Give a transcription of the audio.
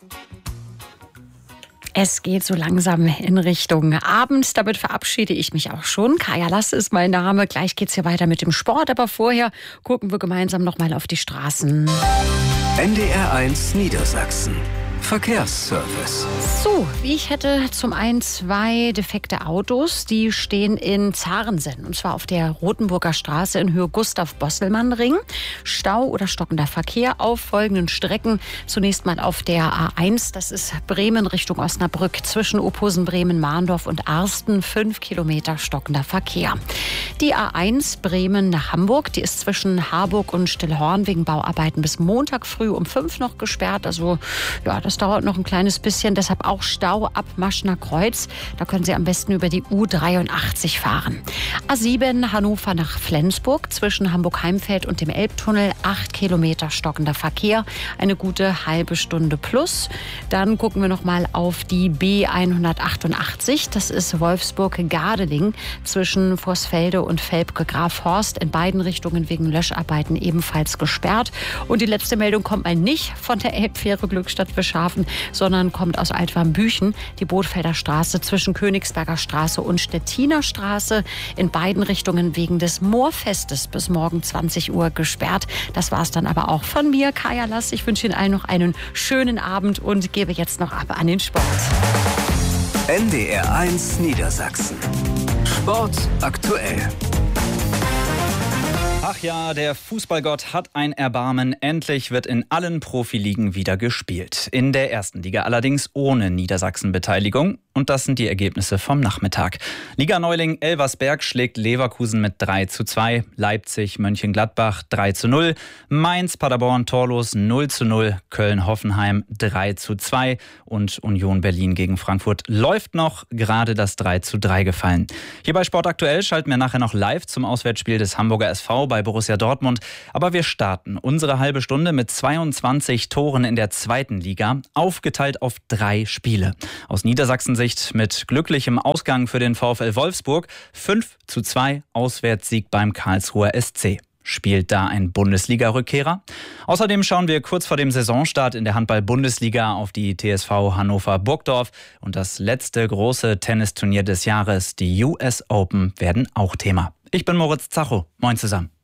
Es geht so langsam in Richtung Abend. Damit verabschiede ich mich auch schon. Kaya Lass ist mein Name. Gleich geht's hier weiter mit dem Sport. Aber vorher gucken wir gemeinsam noch mal auf die Straßen. NDR1 Niedersachsen. Verkehrsservice. So, wie ich hätte zum einen 2 defekte Autos, die stehen in Zarensen, und zwar auf der Rothenburger Straße in Höhe Gustav-Bosselmann-Ring. Stau oder stockender Verkehr auf folgenden Strecken. Zunächst mal auf der A1, das ist Bremen Richtung Osnabrück, zwischen Ophusen, Bremen, Mahndorf und Arsten, 5 Kilometer stockender Verkehr. Die A1 Bremen nach Hamburg, die ist zwischen Harburg und Stillhorn wegen Bauarbeiten bis Montag früh um 5 noch gesperrt. Also ja, das dauert noch ein kleines bisschen, deshalb auch Stau ab Maschner Kreuz. Da können Sie am besten über die U83 fahren. A7 Hannover nach Flensburg, zwischen Hamburg-Heimfeld und dem Elbtunnel, 8 Kilometer stockender Verkehr, eine gute halbe Stunde plus. Dann gucken wir noch mal auf die B188, das ist Wolfsburg-Gardeling, zwischen Vorsfelde und Velpke-Grafhorst, in beiden Richtungen wegen Löscharbeiten ebenfalls gesperrt. Und die letzte Meldung kommt mal nicht von der Elbfähre Glückstadt-Wischhafen, sondern kommt aus Altwarmbüchen, die Bootfelder Straße zwischen Königsberger Straße und Stettiner Straße, in beiden Richtungen wegen des Moorfestes bis morgen 20 Uhr gesperrt. Das war es dann aber auch von mir, Kaya Lass. Ich wünsche Ihnen allen noch einen schönen Abend und gebe jetzt noch ab an den Sport. NDR1 Niedersachsen. Sport aktuell. Ach ja, der Fußballgott hat ein Erbarmen. Endlich wird in allen Profiligen wieder gespielt. In der ersten Liga allerdings ohne Niedersachsen-Beteiligung. Und das sind die Ergebnisse vom Nachmittag. Liga-Neuling Elversberg schlägt Leverkusen mit 3:2, Leipzig Mönchengladbach 3:0, Mainz Paderborn torlos 0:0, Köln-Hoffenheim 3:2 und Union Berlin gegen Frankfurt läuft noch, gerade das 3:3 gefallen. Hier bei Sport aktuell schalten wir nachher noch live zum Auswärtsspiel des Hamburger SV bei Borussia Dortmund. Aber wir starten unsere halbe Stunde mit 22 Toren in der zweiten Liga, aufgeteilt auf 3 Spiele. Aus Niedersachsen mit glücklichem Ausgang für den VfL Wolfsburg, 5:2 Auswärtssieg beim Karlsruher SC. Spielt da ein Bundesliga-Rückkehrer? Außerdem schauen wir kurz vor dem Saisonstart in der Handball-Bundesliga auf die TSV Hannover-Burgdorf. Und das letzte große Tennisturnier des Jahres, die US Open, werden auch Thema. Ich bin Moritz Zacho. Moin zusammen.